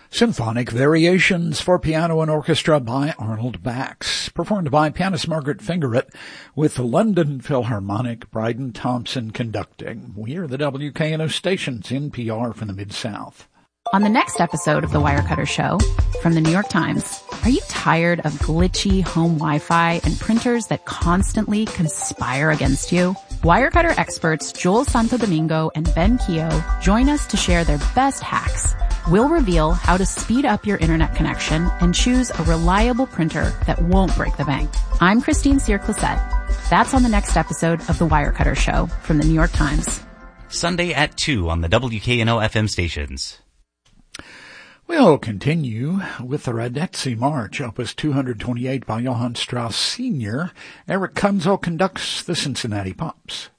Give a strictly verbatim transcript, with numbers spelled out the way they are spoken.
Symphonic Variations for Piano and Orchestra by Arnold Bax, performed by pianist Margaret Fingeret with the London Philharmonic, Bryden Thompson conducting. We are the W K N O stations, N P R from the Mid-South. On the next episode of The Wirecutter Show from the New York Times, are you tired of glitchy home Wi-Fi and printers that constantly conspire against you? Wirecutter experts Joel Santo Domingo and Ben Keogh join us to share their best hacks. We'll reveal how to speed up your internet connection and choose a reliable printer that won't break the bank. I'm Christine Cyr-Clisette. That's on the next episode of The Wirecutter Show from the New York Times. Sunday at two on the W K N O F M stations. We'll continue with the Radetzky March, Opus two twenty-eight by Johann Strauss Senior Eric Kunzel conducts the Cincinnati Pops.